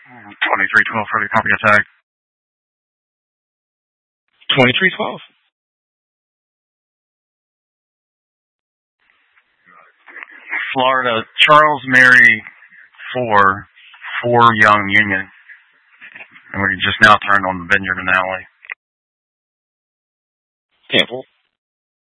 2312, ready, copy attack. 2312. Florida, Charles Mary 4 Young Union. And we just now turned on the Vineyard and Alley. Temple.